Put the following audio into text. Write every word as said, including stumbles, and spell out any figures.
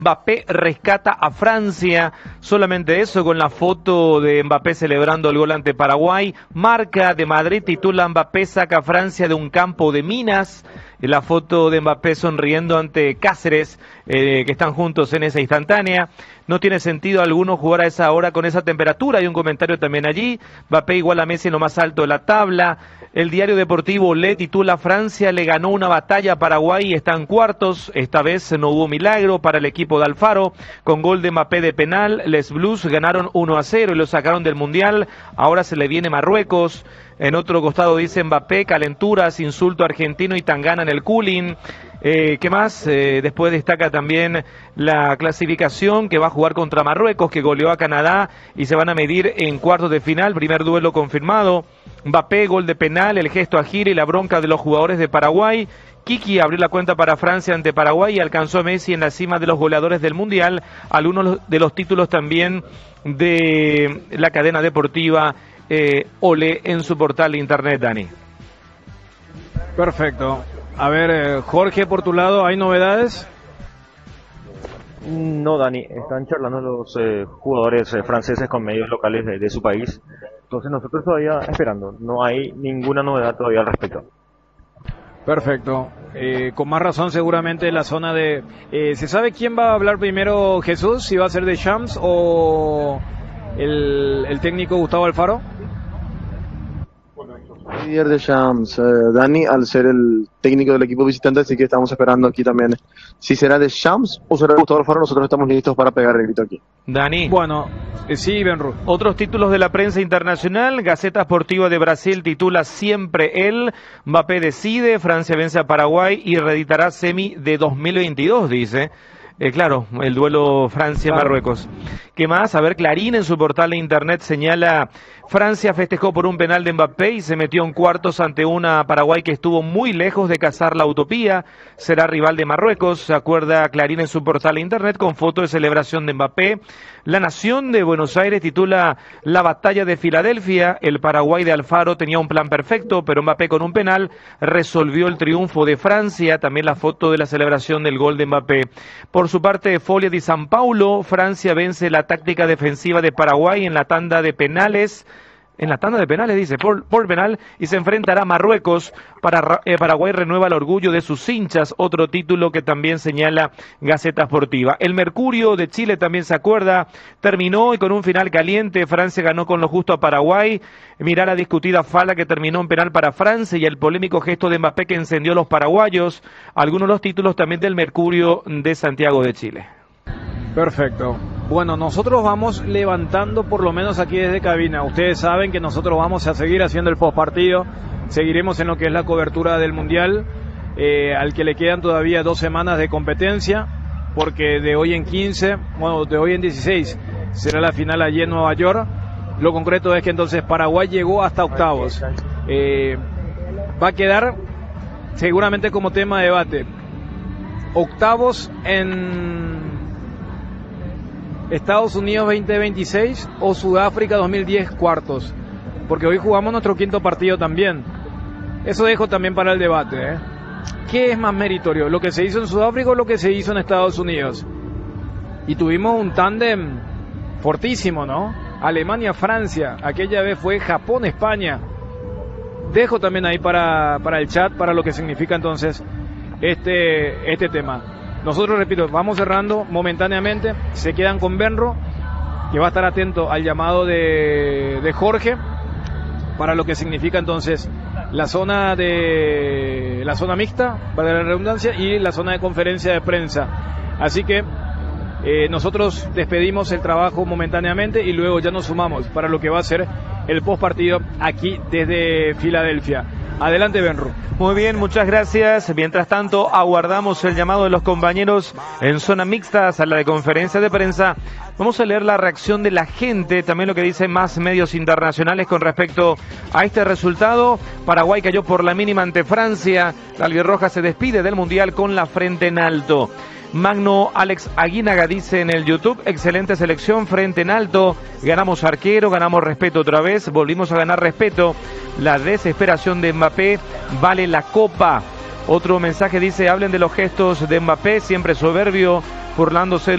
Mbappé rescata a Francia, solamente eso, con la foto de Mbappé celebrando el gol ante Paraguay. Marca de Madrid titula: Mbappé saca a Francia de un campo de minas. La foto de Mbappé sonriendo ante Cáceres, eh, que están juntos en esa instantánea. No tiene sentido alguno jugar a esa hora con esa temperatura. Hay un comentario también allí. Mbappé igual a Messi en lo más alto de la tabla. El diario deportivo Le titula: Francia le ganó una batalla a Paraguay y está en cuartos. Esta vez no hubo milagro para el equipo de Alfaro. Con gol de Mbappé de penal, Les Blues ganaron uno a cero y lo sacaron del Mundial. Ahora se le viene Marruecos. En otro costado dice Mbappé: calenturas, insulto argentino y tangana en el cooling. Eh, ¿Qué más? Eh, después destaca también la clasificación, que va a jugar contra Marruecos, que goleó a Canadá y se van a medir en cuartos de final. Primer duelo confirmado. Mbappé, gol de penal, el gesto a Gil y la bronca de los jugadores de Paraguay. Kiki abrió la cuenta para Francia ante Paraguay y alcanzó a Messi en la cima de los goleadores del Mundial. Algunos de los títulos también de la cadena deportiva eh, Ole en su portal de internet, Dani. Perfecto. A ver, eh, Jorge, por tu lado, ¿hay novedades? No, Dani, están charlando los eh, jugadores eh, franceses con medios locales de, de su país. Entonces nosotros todavía esperando, no hay ninguna novedad todavía al respecto. Perfecto. Eh, con más razón seguramente la zona de... Eh, ¿Se sabe quién va a hablar primero, Jesús? ¿Si va a ser Deschamps o el, el técnico Gustavo Alfaro? Didier Deschamps, eh, Dani, al ser el técnico del equipo visitante, así que estamos esperando aquí también si será Deschamps o será Gustavo Alfaro. Nosotros estamos listos para pegar el grito aquí. Dani. Bueno, eh, sí, Benru. Otros títulos de la prensa internacional. Gaceta Esportiva de Brasil titula: siempre él. Mbappé decide, Francia vence a Paraguay y reeditará semi de dos mil veintidós, dice. Eh, claro, el duelo Francia-Marruecos. Claro. ¿Qué más? A ver, Clarín en su portal de internet señala: Francia festejó por un penal de Mbappé y se metió en cuartos ante una Paraguay que estuvo muy lejos de cazar la utopía. Será rival de Marruecos, se acuerda Clarín en su portal de internet con foto de celebración de Mbappé. La Nación de Buenos Aires titula: la batalla de Filadelfia. El Paraguay de Alfaro tenía un plan perfecto, pero Mbappé con un penal resolvió el triunfo de Francia. También la foto de la celebración del gol de Mbappé. Por su parte, Folia de San Paulo: Francia vence la táctica defensiva de Paraguay en la tanda de penales. En la tanda de penales, dice, por, por penal, y se enfrentará a Marruecos. Para, eh, Paraguay renueva el orgullo de sus hinchas, otro título que también señala Gaceta Esportiva. El Mercurio de Chile también se acuerda, terminó y con un final caliente. Francia ganó con lo justo a Paraguay. Mirá la discutida falta que terminó en penal para Francia y el polémico gesto de Mbappé que encendió a los paraguayos. Algunos de los títulos también del Mercurio de Santiago de Chile. Perfecto. Bueno, nosotros vamos levantando por lo menos aquí desde cabina. Ustedes saben que nosotros vamos a seguir haciendo el postpartido. Seguiremos en lo que es la cobertura del Mundial, eh, al que le quedan todavía dos semanas de competencia, porque de hoy en quince, bueno, de hoy en dieciséis, será la final allí en Nueva York. Lo concreto es que entonces Paraguay llegó hasta octavos. Eh, va a quedar seguramente como tema de debate. Octavos en Estados Unidos veinte veintiséis o Sudáfrica dos mil diez cuartos, porque hoy jugamos nuestro quinto partido también. Eso dejo también para el debate, ¿eh? ¿Qué es más meritorio? ¿Lo que se hizo en Sudáfrica o lo que se hizo en Estados Unidos? Y tuvimos un tándem fortísimo, ¿no? Alemania-Francia, aquella vez fue Japón-España. Dejo también ahí para, para el chat, para lo que significa entonces este, este tema. Nosotros, repito, vamos cerrando momentáneamente. Se quedan con Benro, que va a estar atento al llamado de, de Jorge para lo que significa entonces la zona de la zona mixta, para la redundancia, y la zona de conferencia de prensa. Así que eh, nosotros despedimos el trabajo momentáneamente y luego ya nos sumamos para lo que va a ser el postpartido aquí desde Filadelfia. Adelante, Benru. Muy bien, muchas gracias. Mientras tanto, aguardamos el llamado de los compañeros en zona mixta, sala de conferencia de prensa. Vamos a leer la reacción de la gente, también lo que dicen más medios internacionales con respecto a este resultado. Paraguay cayó por la mínima ante Francia. La albirroja se despide del Mundial con la frente en alto. Magno Alex Aguinaga dice en el YouTube: excelente selección, frente en alto, ganamos arquero, ganamos respeto otra vez, volvimos a ganar respeto, la desesperación de Mbappé vale la copa. Otro mensaje dice: hablen de los gestos de Mbappé, siempre soberbio, burlándose